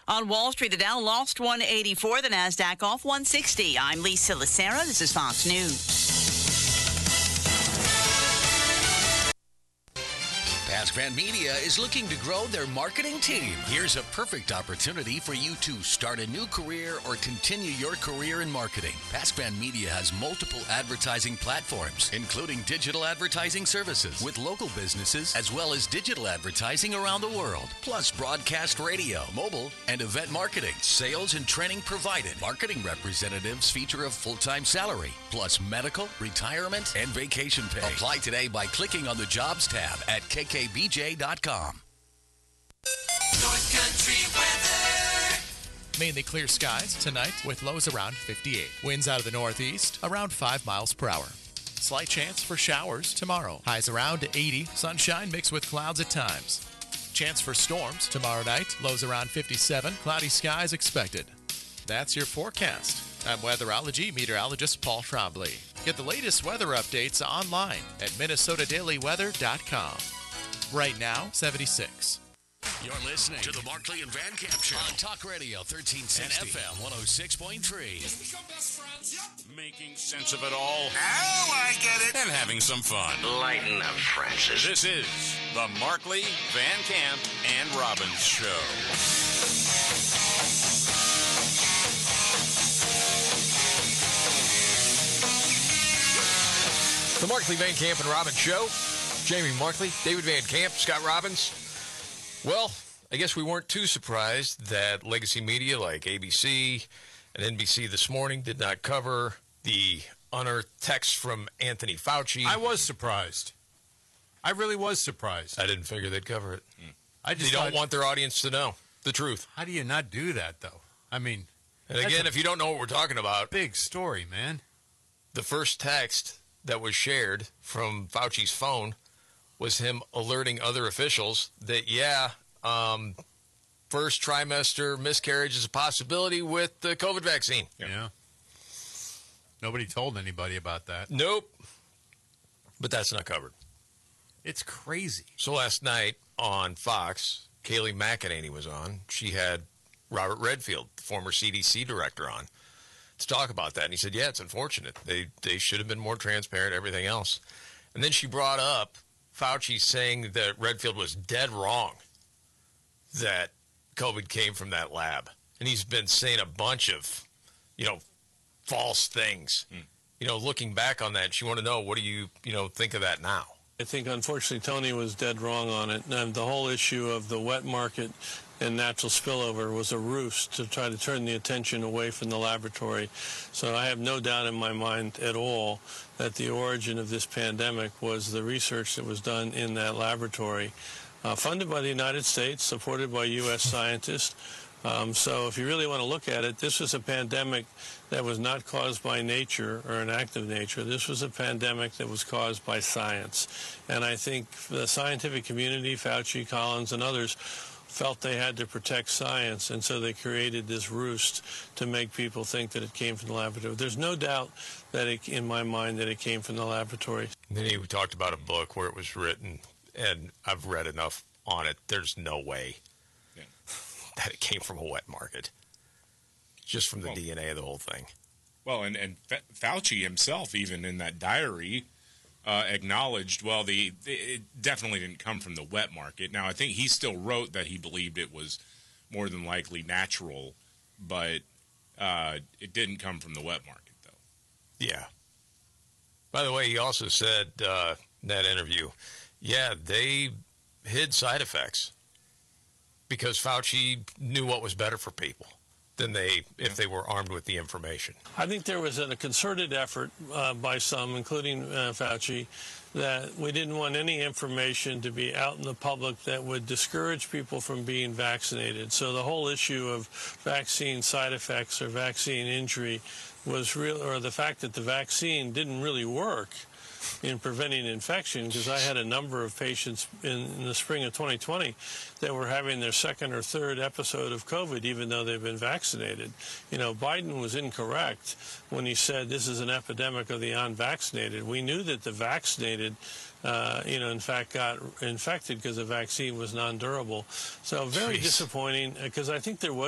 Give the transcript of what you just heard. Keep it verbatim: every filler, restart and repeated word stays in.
On Wall Street, the Dow lost one eighty-four, the NASDAQ off one sixty. I'm Lisa Lucera. This is Fox News. Pascran Media is looking to grow their marketing team. Here's a perfect opportunity for you to start a new career or continue your career in marketing. Pascran Media has multiple advertising platforms, including digital advertising services with local businesses, as well as digital advertising around the world, plus broadcast radio, mobile, and event marketing. Sales and training provided. Marketing representatives feature a full-time salary, plus medical, retirement, and vacation pay. Apply today by clicking on the Jobs tab at K K B J dot com. North Country weather. Mainly clear skies tonight with lows around fifty-eight. Winds out of the northeast around five miles per hour. Slight chance for showers tomorrow. Highs around eighty. Sunshine mixed with clouds at times. Chance for storms tomorrow night. Lows around fifty-seven. Cloudy skies expected. That's your forecast. I'm weatherology meteorologist Paul Trombley. Get the latest weather updates online at Minnesota Daily Weather dot com. Right now, seventy-six. You're listening to the Markley and Van Camp Show on Talk Radio thirteen sixty and F M one oh six point three. Making sense of it all. Oh, I get it. And having some fun. Lighten up, Francis. This is the Markley, Van Camp, and Robbins Show. The Markley, Van Camp, and Robbins Show. Jamie Markley, David Van Camp, Scott Robbins. Well, I guess we weren't too surprised that legacy media like A B C and N B C this morning did not cover the unearthed text from Anthony Fauci. I was surprised. I really was surprised. I didn't figure they'd cover it. Mm. I just they don't thought, want their audience to know the truth. How do you not do that, though? I mean, and again, if you don't know what we're talking about, big story, man. The first text that was shared from Fauci's phone was him alerting other officials that, yeah, um, first trimester miscarriage is a possibility with the COVID vaccine. Yeah. yeah. Nobody told anybody about that. Nope. But that's not covered. It's crazy. So last night on Fox, Kayleigh McEnany was on. She had Robert Redfield, the former C D C director, on to talk about that. And he said, yeah, it's unfortunate. They, they should have been more transparent, everything else. And then she brought up Fauci saying that Redfield was dead wrong, that COVID came from that lab. And he's been saying a bunch of, you know, false things. Mm. You know, looking back on that, you want to know, what do you, you know, think of that now? I think, unfortunately, Tony was dead wrong on it. And the whole issue of the wet market and natural spillover was a ruse to try to turn the attention away from the laboratory. So I have no doubt in my mind at all that the origin of this pandemic was the research that was done in that laboratory, uh, funded by the United States, supported by U S scientists. Um, so if you really want to look at it, this was a pandemic that was not caused by nature or an act of nature. This was a pandemic that was caused by science. And I think the scientific community, Fauci, Collins, and others, felt they had to protect science, and so they created this roost to make people think that it came from the laboratory. There's no doubt that it, in my mind, that it came from the laboratory. And then he talked about a book where it was written, and I've read enough on it, there's no way yeah. that it came from a wet market, just from the well, D N A of the whole thing. Well, and, and Fauci himself, even in that diary, Uh, acknowledged, well, the it definitely didn't come from the wet market. Now, I think he still wrote that he believed it was more than likely natural, but uh, it didn't come from the wet market, though. Yeah. By the way, he also said uh, in that interview, yeah, they hid side effects because Fauci knew what was better for people than they if they were armed with the information. I think there was a concerted effort uh, by some, including uh, Fauci, that we didn't want any information to be out in the public that would discourage people from being vaccinated. So the whole issue of vaccine side effects or vaccine injury was real, or the fact that the vaccine didn't really work in preventing infection, because I had a number of patients in, in the spring of twenty twenty that were having their second or third episode of COVID, even though they've been vaccinated. You know, Biden was incorrect when he said this is an epidemic of the unvaccinated. We knew that the vaccinated, uh, you know, in fact, got infected because the vaccine was non-durable. So very Jeez. disappointing, because I think there was